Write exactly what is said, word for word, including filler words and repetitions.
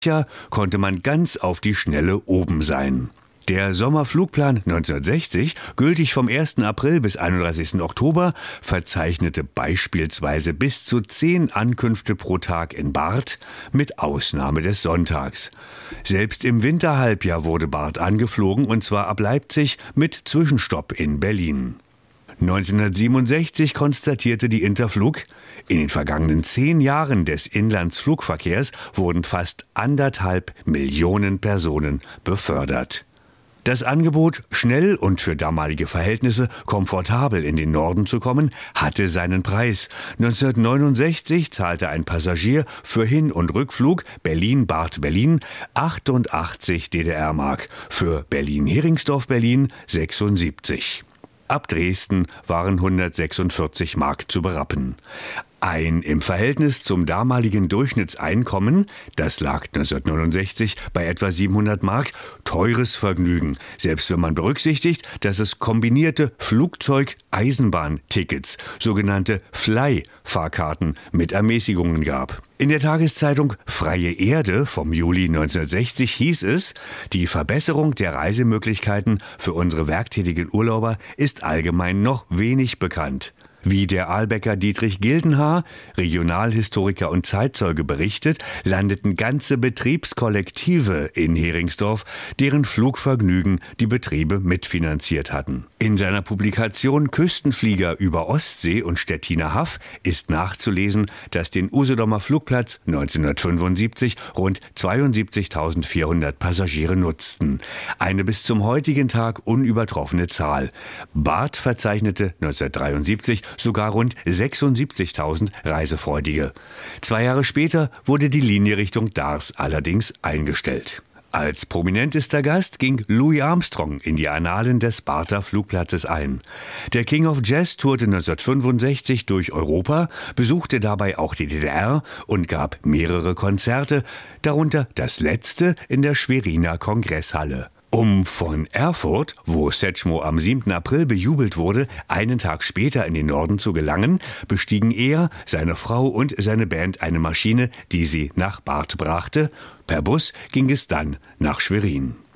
konnte man ganz auf die Schnelle oben sein. Der Sommerflugplan neunzehnhundertsechzig, gültig vom ersten April bis einunddreißigsten Oktober, verzeichnete beispielsweise bis zu zehn Ankünfte pro Tag in Barth, mit Ausnahme des Sonntags. Selbst im Winterhalbjahr wurde Barth angeflogen, und zwar ab Leipzig mit Zwischenstopp in Berlin. neunzehnhundertsiebenundsechzig konstatierte die Interflug: In den vergangenen zehn Jahren des Inlandsflugverkehrs wurden fast anderthalb Millionen Personen befördert. Das Angebot, schnell und für damalige Verhältnisse komfortabel in den Norden zu kommen, hatte seinen Preis. neunzehnhundertneunundsechzig zahlte ein Passagier für Hin- und Rückflug Berlin-Barth-Berlin achtundachtzig D D R-Mark, für Berlin-Heringsdorf-Berlin sechsundsiebzig. Ab Dresden waren hundertsechsundvierzig Mark zu berappen. Ein im Verhältnis zum damaligen Durchschnittseinkommen, das lag neunzehnhundertneunundsechzig bei etwa siebenhundert Mark, teures Vergnügen, selbst wenn man berücksichtigt, dass es kombinierte Flugzeug-Eisenbahn-Tickets, sogenannte Fly-Fahrkarten mit Ermäßigungen gab. In der Tageszeitung Freie Erde vom Juli neunzehnhundertsechzig hieß es: Die Verbesserung der Reisemöglichkeiten für unsere werktätigen Urlauber ist allgemein noch wenig bekannt. Wie der Ahlbecker Dietrich Gildenhaar, Regionalhistoriker und Zeitzeuge, berichtet, landeten ganze Betriebskollektive in Heringsdorf, deren Flugvergnügen die Betriebe mitfinanziert hatten. In seiner Publikation Küstenflieger über Ostsee und Stettiner Haff ist nachzulesen, dass den Usedomer Flugplatz neunzehnhundertfünfundsiebzig rund zweiundsiebzigtausendvierhundert Passagiere nutzten. Eine bis zum heutigen Tag unübertroffene Zahl. Barth verzeichnete neunzehnhundertdreiundsiebzig sogar rund sechsundsiebzigtausend Reisefreudige. Zwei Jahre später wurde die Linie Richtung Dars allerdings eingestellt. Als prominentester Gast ging Louis Armstrong in die Annalen des Barther Flugplatzes ein. Der King of Jazz tourte neunzehnhundertfünfundsechzig durch Europa, besuchte dabei auch die D D R und gab mehrere Konzerte, darunter das letzte in der Schweriner Kongresshalle. Um von Erfurt, wo Setschmo am siebten April bejubelt wurde, einen Tag später in den Norden zu gelangen, bestiegen er, seine Frau und seine Band eine Maschine, die sie nach Barth brachte. Per Bus ging es dann nach Schwerin.